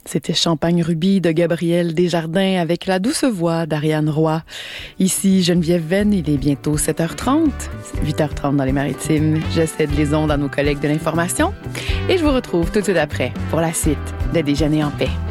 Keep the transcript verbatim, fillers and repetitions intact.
C'était Champagne Rubis de Gabriel Desjardins avec la douce voix d'Ariane Roy. Ici Geneviève Venn, il est bientôt sept heures trente, huit heures trente dans les Maritimes. Je cède les ondes à nos collègues de l'information et je vous retrouve tout de suite après pour la suite de Déjeuner en paix.